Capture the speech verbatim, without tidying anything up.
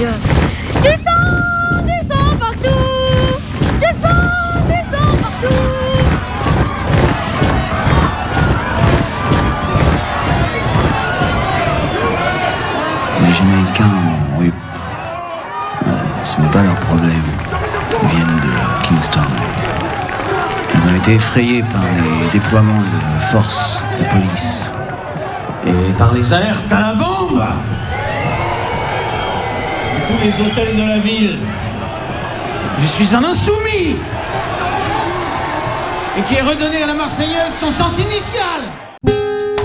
aïe. Du sang, du sang partout. Du sang, du sang partout. Les Jamaïcains, oui, euh, ce n'est pas leur problème. Ils viennent de Kingston. Ils ont été effrayés par les déploiements de forces de police. Et par les alertes à la bombe de tous les hôtels de la ville. Je suis un insoumis et qui est redonné à la Marseillaise son sens initial.